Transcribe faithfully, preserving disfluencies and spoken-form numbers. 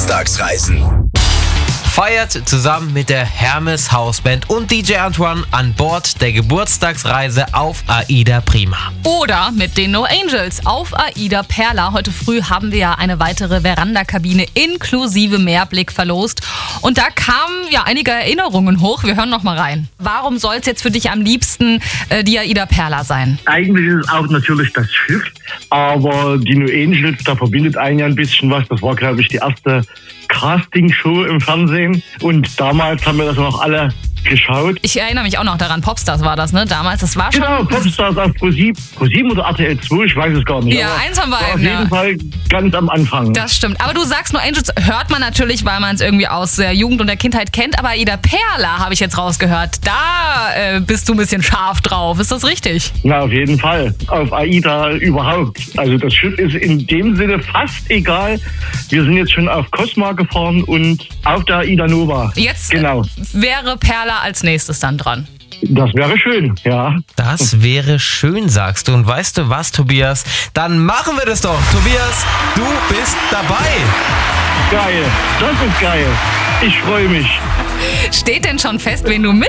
Geburtstagsreisen. Feiert zusammen mit der Hermes Hausband und D J Antoine an Bord der Geburtstagsreise auf AIDA Prima. Oder mit den No Angels auf AIDA Perla. Heute früh haben wir ja eine weitere Verandakabine inklusive Meerblick verlost. Und da kamen ja einige Erinnerungen hoch. Wir hören noch mal rein. Warum soll es jetzt für dich am liebsten äh, die AIDA Perla sein? Eigentlich ist es auch natürlich das Schiff, aber die No Angels, da verbindet einen ja ein bisschen was. Das war, glaube ich, die erste Castingshow im Fernsehen und damals haben wir das noch alle geschaut. Ich erinnere mich auch noch daran, Popstars war das, ne? Damals, das war schon... Genau, Popstars auf ProSieben oder R T L zwei, ich weiß es gar nicht. Ja, aber eins von beiden. Auf jeden ja. Fall ganz am Anfang. Das stimmt. Aber du sagst, No Angels hört man natürlich, weil man es irgendwie aus der Jugend und der Kindheit kennt. Aber AIDA Perla habe ich jetzt rausgehört. Da äh, bist du ein bisschen scharf drauf. Ist das richtig? Na, auf jeden Fall. Auf AIDA überhaupt. Also das Schiff ist in dem Sinne fast egal. Wir sind jetzt schon auf Cosma gefahren und auf der AIDA Nova. Jetzt genau. wäre Perla als nächstes dann dran. Das wäre schön, ja. Das wäre schön, sagst du. Und weißt du was, Tobias? Dann machen wir das doch. Tobias, du bist dabei. Geil. Das ist geil. Ich freue mich. Steht denn schon fest, wen du mit